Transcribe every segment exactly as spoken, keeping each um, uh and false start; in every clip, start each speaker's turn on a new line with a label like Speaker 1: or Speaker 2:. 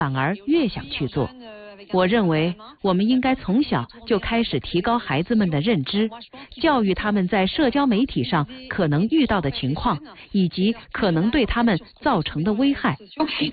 Speaker 1: 反而越想去做。我认为我们应该从小就开始提高孩子们的认知，教育他们在社交媒体上可能遇到的情况，以及可能对他们造成的危害。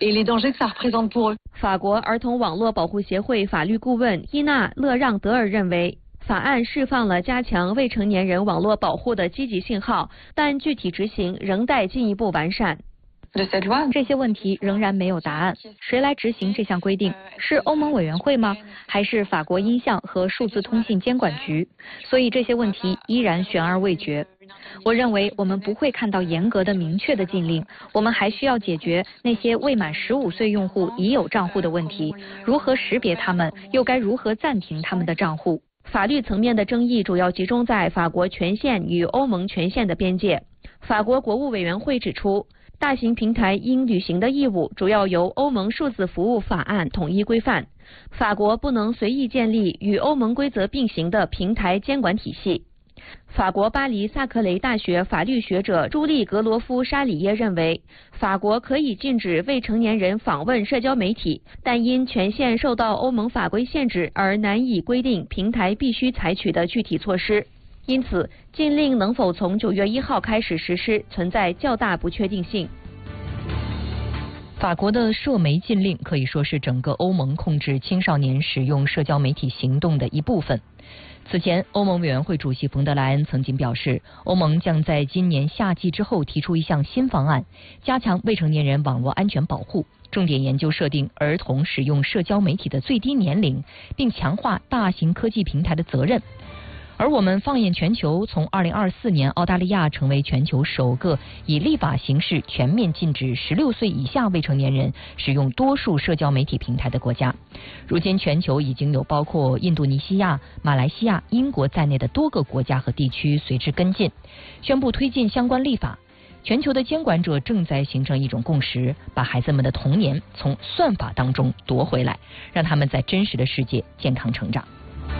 Speaker 2: 法国儿童网络保护协会法律顾问伊娜·勒让德尔认为，法案释放了加强未成年人网络保护的积极信号，但具体执行仍待进一步完善。
Speaker 3: 这些问题仍然没有答案。谁来执行这项规定？是欧盟委员会吗？还是法国音像和数字通信监管局？所以这些问题依然悬而未决。我认为我们不会看到严格的、明确的禁令，我们还需要解决那些未满十五岁用户已有账户的问题，如何识别他们，又该如何暂停他们的账户？
Speaker 2: 法律层面的争议主要集中在法国权限与欧盟权限的边界。法国国务委员会指出，大型平台应履行的义务主要由欧盟数字服务法案统一规范，法国不能随意建立与欧盟规则并行的平台监管体系。法国巴黎萨克雷大学法律学者朱利格罗夫沙里耶认为，法国可以禁止未成年人访问社交媒体，但因权限受到欧盟法规限制而难以规定平台必须采取的具体措施。因此，禁令能否从九月一号开始实施，存在较大不确定性。
Speaker 4: 法国的社媒禁令可以说是整个欧盟控制青少年使用社交媒体行动的一部分。此前，欧盟委员会主席冯德莱恩曾经表示，欧盟将在今年夏季之后提出一项新方案，加强未成年人网络安全保护，重点研究设定儿童使用社交媒体的最低年龄，并强化大型科技平台的责任。而我们放眼全球，从二零二四年澳大利亚成为全球首个以立法形式全面禁止十六岁以下未成年人使用多数社交媒体平台的国家，如今全球已经有包括印度尼西亚、马来西亚、英国在内的多个国家和地区随之跟进，宣布推进相关立法。全球的监管者正在形成一种共识，把孩子们的童年从算法当中夺回来，让他们在真实的世界健康成长。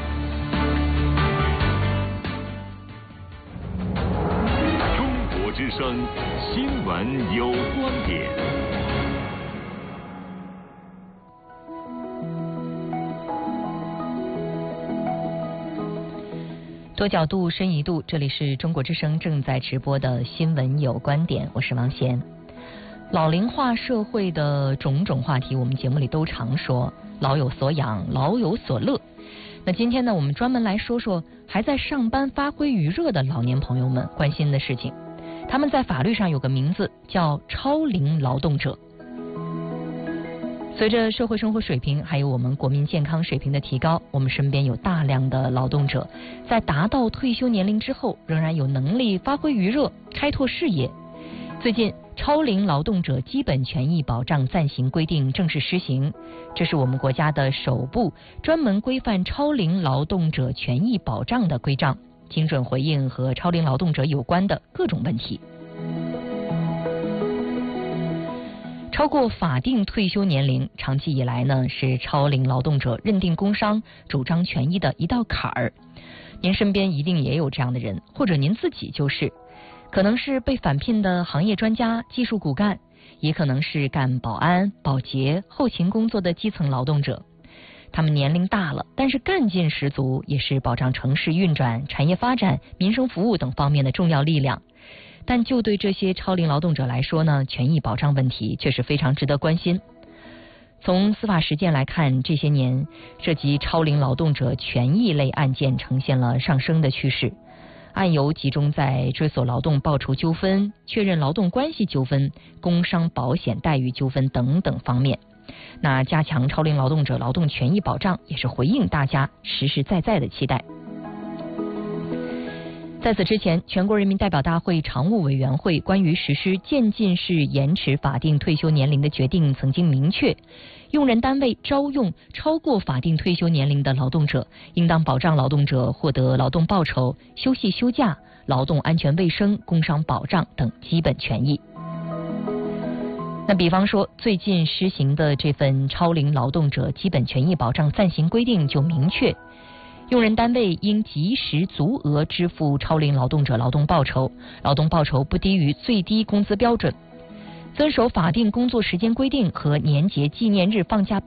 Speaker 5: 之声新闻有观点。
Speaker 4: 多角度，深一度，这里是中国之声正在直播的新闻有观点，我是王贤。老龄化社会的种种话题，我们节目里都常说，老有所养，老有所乐。那今天呢，我们专门来说说还在上班发挥余热的老年朋友们关心的事情。他们在法律上有个名字叫超龄劳动者。随着社会生活水平还有我们国民健康水平的提高，我们身边有大量的劳动者在达到退休年龄之后，仍然有能力发挥余热，开拓事业。最近，超龄劳动者基本权益保障暂行规定正式施行，这是我们国家的首部专门规范超龄劳动者权益保障的规章，精准回应和超龄劳动者有关的各种问题。超过法定退休年龄，长期以来呢是超龄劳动者认定工伤、主张权益的一道坎儿。您身边一定也有这样的人，或者您自己就是，可能是被返聘的行业专家、技术骨干，也可能是干保安、保洁、后勤工作的基层劳动者。他们年龄大了，但是干劲十足，也是保障城市运转、产业发展、民生服务等方面的重要力量。但就对这些超龄劳动者来说呢，权益保障问题却是非常值得关心。从司法实践来看，这些年涉及超龄劳动者权益类案件呈现了上升的趋势，案由集中在追索劳动报酬纠纷、确认劳动关系纠纷、工伤保险待遇纠纷等等方面。那加强超龄劳动者劳动权益保障，也是回应大家实实在在的期待。在此之前，全国人民代表大会常务委员会关于实施渐进式延迟法定退休年龄的决定曾经明确，用人单位招用超过法定退休年龄的劳动者，应当保障劳动者获得劳动报酬、休息休假、劳动安全卫生、工伤保障等基本权益。那比方说，最近施行的这份超龄劳动者基本权益保障暂行规定就明确，用人单位应及时足额支付超龄劳动者劳动报酬，劳动报酬不低于最低工资标准。 遵守法定工作时间规定和年节纪念日放假